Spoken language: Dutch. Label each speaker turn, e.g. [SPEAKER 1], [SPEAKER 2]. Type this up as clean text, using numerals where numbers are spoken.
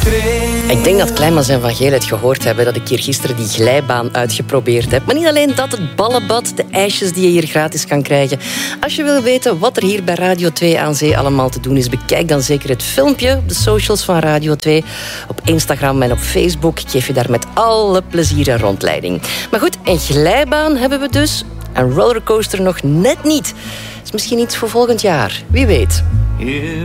[SPEAKER 1] Ik denk dat Kleinmans en Van Geel het gehoord hebben dat ik hier gisteren die glijbaan uitgeprobeerd heb. Maar niet alleen dat, het ballenbad, de ijsjes die je hier gratis kan krijgen. Als je wil weten wat er hier bij Radio 2 aan Zee allemaal te doen is, bekijk dan zeker het filmpje op de socials van Radio 2. Op Instagram en op Facebook. Ik geef je daar met alle plezier een rondleiding. Maar goed, een glijbaan hebben we dus. Een rollercoaster nog net niet. Is misschien iets voor volgend jaar. Wie weet.